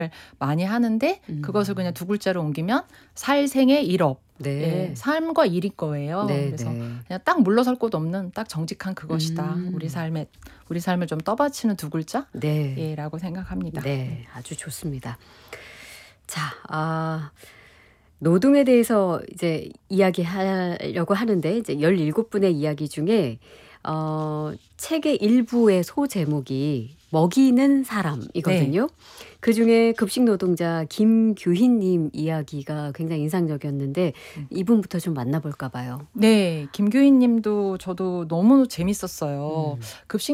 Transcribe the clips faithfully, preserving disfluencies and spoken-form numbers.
많이 하는데 음. 그것을 그냥 두 글자로 옮기면 살생의 일업. 네. 예, 삶과 일일 거예요. 네, 그래서 네. 그냥 딱 물러설 곳 없는 딱 정직한 그것이다. 음. 우리 삶에 우리 삶을 좀 떠받치는 두 글자? 네. 예, 라고 생각합니다. 네, 아주 좋습니다. 자, 아, 노동에 대해서 이제 이야기하려고 하는데 이제 열일곱 분의 이야기 중에 어, 책의 일부의 소제목이 먹이는 사람이거든요. 그 중에 급식 노동자 김규희님 이야기가 굉장히 인상적이었는데 음. 이분부터 좀 만나볼까 봐요. 네, 김규희 님도 저도 너무 재밌었어요. 음. 급식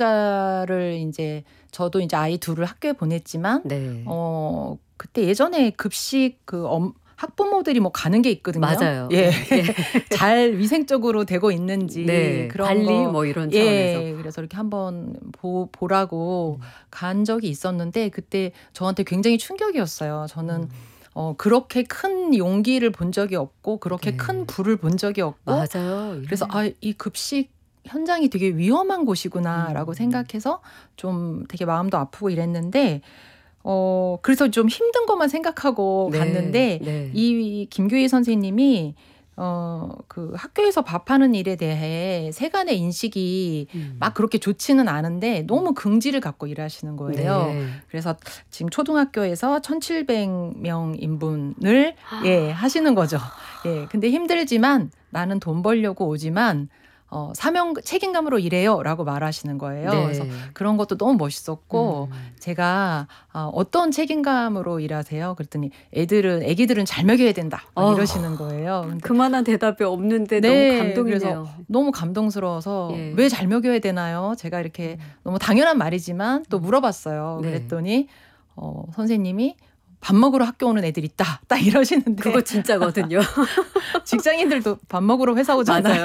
노동자를 이제 저도 이제 아이 둘을 학교에 보냈지만 네. 어, 그때 예전에 급식 그 엄, 학부모들이 뭐 가는 게 있거든요. 맞아요. 예. 네. 잘 위생적으로 되고 있는지 네, 그런 관리 거. 뭐 이런 차원에서. 예, 그래서 이렇게 한번 보, 보라고 음. 간 적이 있었는데 그때 저한테 굉장히 충격이었어요. 저는 음. 어, 그렇게 큰 용기를 본 적이 없고 그렇게 네. 큰 불을 본 적이 없고 맞아요. 그래서 이래요. 아, 이 급식 현장이 되게 위험한 곳이구나라고 음. 생각해서 좀 되게 마음도 아프고 이랬는데 어, 그래서 좀 힘든 것만 생각하고 네, 갔는데 네. 이 김규희 선생님이 어, 그 학교에서 밥하는 일에 대해 세간의 인식이 음. 막 그렇게 좋지는 않은데 너무 긍지를 갖고 일하시는 거예요. 네. 그래서 지금 초등학교에서 천칠백 명 인분을 예, 하시는 거죠. 예, 근데 힘들지만 나는 돈 벌려고 오지만 어, 사명 책임감으로 일해요라고 말하시는 거예요. 네. 그래서 그런 것도 너무 멋있었고 음. 제가 어, 어떤 책임감으로 일하세요? 그랬더니 애들은 애기들은 잘 먹여야 된다 막 어. 이러시는 거예요. 근데 그만한 대답이 없는데 네, 너무 감동이네요. 그래서 너무 감동스러워서 예. 왜 잘 먹여야 되나요? 제가 이렇게 음. 너무 당연한 말이지만 또 음. 물어봤어요. 네. 그랬더니 어, 선생님이 밥 먹으러 학교 오는 애들 있다. 딱 이러시는데 그거 진짜거든요. 직장인들도 밥 먹으러 회사 오잖아요. 맞아요.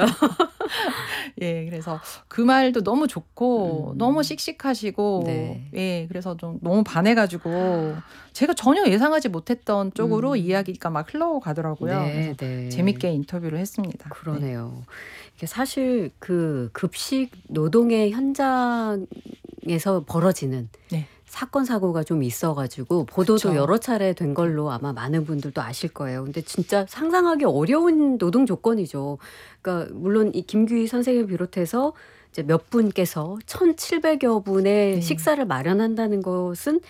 예, 그래서 그 말도 너무 좋고 음. 너무 씩씩하시고 네. 예, 그래서 좀 너무 반해가지고 제가 전혀 예상하지 못했던 쪽으로 음. 이야기가 막 흘러가더라고요. 네, 그래서 네. 재밌게 인터뷰를 했습니다. 그러네요. 이게 사실 그 급식 노동의 현장에서 벌어지는 네. 사건 사고가 좀 있어가지고 보도도 그쵸. 여러 차례 된 걸로 아마 많은 분들도 아실 거예요. 근데 진짜 상상하기 어려운 노동 조건이죠. 그러니까 물론 이 김규희 선생을 비롯해서 이제 몇 분께서 천칠백여 분의 네. 식사를 마련한다는 것은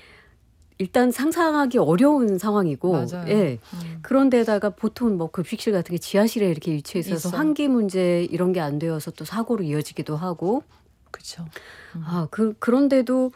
일단 상상하기 어려운 상황이고, 맞아요. 예. 음. 그런데다가 보통 뭐 급식실 같은 게 지하실에 이렇게 위치해 있어서 있어요. 환기 문제 이런 게 안 되어서 또 사고로 이어지기도 하고, 그렇죠. 음. 아, 그 그런데도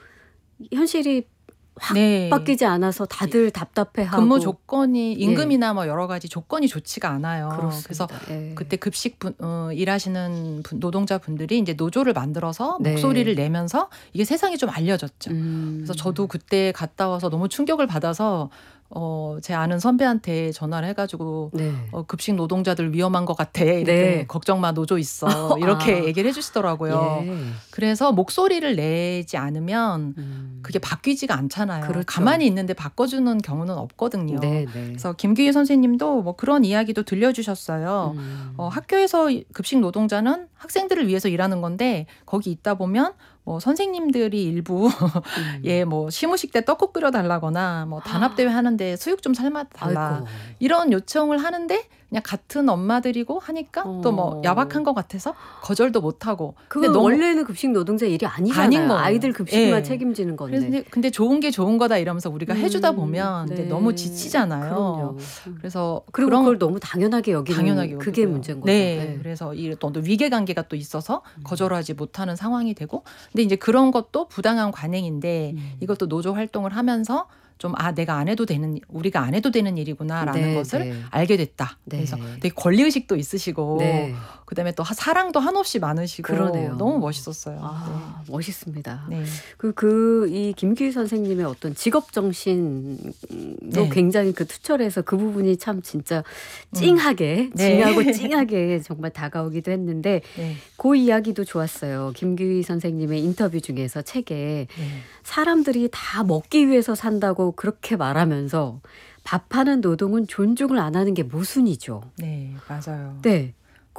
현실이 확 네. 바뀌지 않아서 다들 답답해하고. 근무 조건이 임금이나 뭐 여러 가지 조건이 좋지가 않아요. 그렇습니다. 그래서 예. 그때 급식 분, 어, 일하시는 분, 노동자분들이 이제 노조를 만들어서 네. 목소리를 내면서 이게 세상에 좀 알려졌죠. 음. 그래서 저도 그때 갔다 와서 너무 충격을 받아서 어, 제 아는 선배한테 전화를 해가지고 네. 어, 급식 노동자들 위험한 것 같아. 이랬더니 네. 걱정 마, 노조 있어. 이렇게 아. 얘기를 해주시더라고요. 예. 그래서 목소리를 내지 않으면 음. 그게 바뀌지가 않잖아요. 그렇죠. 가만히 있는데 바꿔주는 경우는 없거든요. 네, 네. 그래서 김규희 선생님도 뭐 그런 이야기도 들려주셨어요. 음. 어, 학교에서 급식 노동자는 학생들을 위해서 일하는 건데 거기 있다 보면 뭐 선생님들이 일부 음. 예, 뭐 시무식 때 떡국 끓여 달라거나 뭐 단합대회 하는데 수육 좀 삶아 달라. 아이고. 이런 요청을 하는데 그냥 같은 엄마들이고 하니까 또 뭐 어. 야박한 것 같아서 거절도 못 하고. 그건 원래는 급식 노동자 일이 아니잖아요. 아닌 거예요. 아이들 급식만 예. 책임지는 건데. 그래서 근데, 근데 좋은 게 좋은 거다 이러면서 우리가 해주다 음, 보면 이제 네. 너무 지치잖아요. 그럼요. 그래서 그리고 그런 그걸 너무 당연하게 여기는 당연하게 그게 여기고요. 문제인 거죠. 네, 네. 그래서 이 또 위계 관계가 또 있어서 음. 거절하지 못하는 상황이 되고, 근데 이제 그런 것도 부당한 관행인데 음. 이것도 노조 활동을 하면서 좀 아 내가 안 해도 되는 우리가 안 해도 되는 일이구나라는 네, 것을 네. 알게 됐다. 네. 그래서 되게 권리 의식도 있으시고 네. 그다음에 또 하- 사랑도 한없이 많으시고 그러네요. 너무 멋있었어요. 아, 멋있습니다. 네. 네. 그, 그, 이 김규희 선생님의 어떤 직업 정신도 네. 굉장히 그 투철해서 그 부분이 참 진짜 찡하게, 음. 네. 찡하고 찡하게 정말 다가오기도 했는데, 네. 그 이야기도 좋았어요. 김규희 선생님의 인터뷰 중에서 책에 네. 사람들이 다 먹기 위해서 산다고 그렇게 말하면서 밥하는 노동은 존중을 안 하는 게 모순이죠. 네, 맞아요. 네.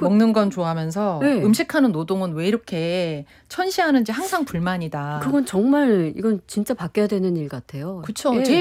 그 먹는 건 좋아하면서 네. 음식하는 노동은 왜 이렇게 천시하는지 항상 불만이다. 그건 정말 이건 진짜 바뀌어야 되는 일 같아요. 그쵸. 예. 제일